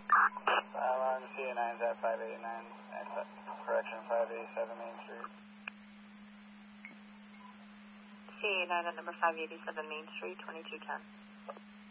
On CA9's at 589, correction, 587 Main Street. CA9 at number 587 Main Street, 2210.